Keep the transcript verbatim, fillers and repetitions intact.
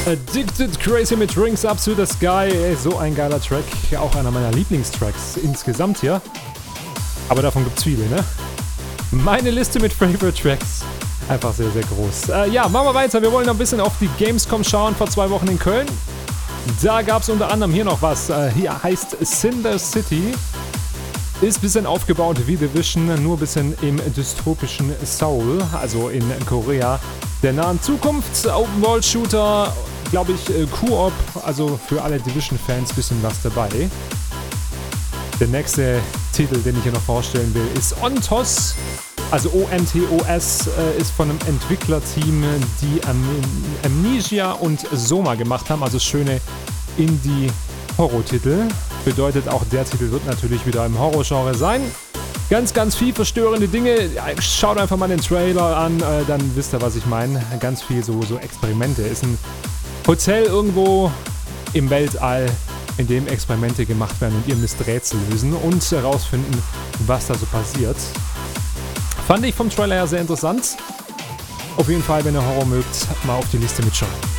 Addicted Crazy mit Drinks Up to the Sky. Ey, so ein geiler Track. Auch einer meiner Lieblingstracks insgesamt hier. Aber davon gibt's viele, ne? Meine Liste mit Favorite Tracks. Einfach sehr, sehr groß. Äh, ja, machen wir weiter. Wir wollen noch ein bisschen auf die Gamescom schauen vor zwei Wochen in Köln. Da gab es unter anderem hier noch was. Äh, hier heißt Cinder City. Ist ein bisschen aufgebaut wie Division, nur ein bisschen im dystopischen Seoul, also in Korea der nahen Zukunft. Open-World-Shooter, glaube ich, äh, Koop, also für alle Division-Fans ein bisschen was dabei. Der nächste Titel, den ich hier noch vorstellen will, ist Ontos. Also O N T O S äh, ist von einem Entwicklerteam, die Am Amnesia und Soma gemacht haben, also schöne Indie-Horror-Titel. Bedeutet, auch der Titel wird natürlich wieder im Horror-Genre sein. Ganz, ganz viel verstörende Dinge. Schaut einfach mal den Trailer an, äh, dann wisst ihr, was ich meine. Ganz viel so, so Experimente. Ist ein Hotel irgendwo im Weltall, in dem Experimente gemacht werden und ihr müsst Rätsel lösen und herausfinden, was da so passiert. Fand ich vom Trailer her sehr interessant. Auf jeden Fall, wenn ihr Horror mögt, mal auf die Liste mitschauen.